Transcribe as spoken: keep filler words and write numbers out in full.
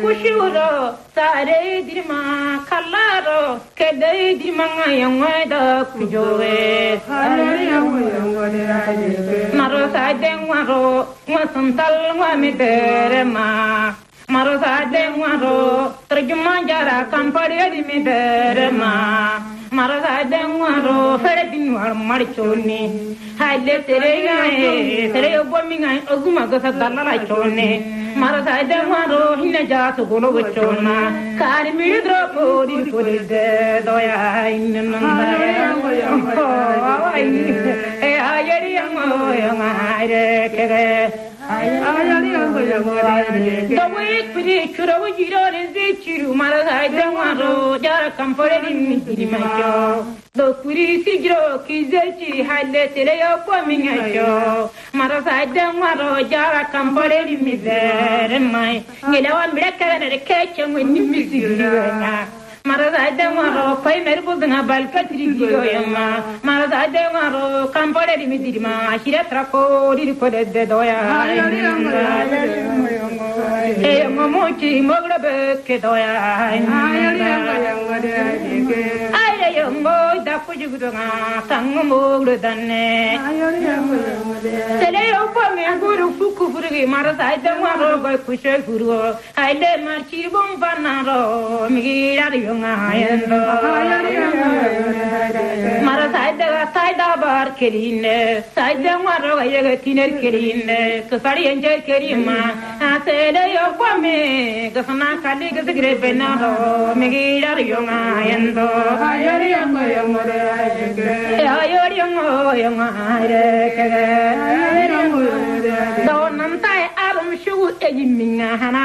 kushuro sare dirma kallaro kede dirma yangweda kujowe maro saden waro wasantal wamidere ma maro saden waro terjuma jara kampare dimidere ma maro saden waro feredin war marchoni haile terega tere bominga oguma gasa dalala chone maro saden waro hinna ja so golo wachona kari midro pori pori de doya inna e ayeri amo yangare kege ayeri amo yangare the week pretty chura wajiro is chiru maro saden waro jara kampare dimidiri macho do kuri sigro kizechi haile tere yo bominga cho maro saden waro jara kampare dimidere mai ngelawa mbeka na keche ngini misiri na maro saden waro pai merbo dana balkatri diyo yama maro saden waro kampare dimidiri ma shira trako ri ko de doya e momochi moglabe ke doya ay yongo da fujuguga tango mogladane tele opa me guru fuku furugi maro saden waro go kushe furu ay le marchi bom banaro mi ra yonga ayendo maro saden saida bar kerine saden waro ga tiner kerine to sari enje kerima tele opa me gasana kali gazgre benaro mi ra yonga ayendo ayori yango yango re ayenge ayori yango yango re kege ayori yango re do nam tai alam shu e yiminga hana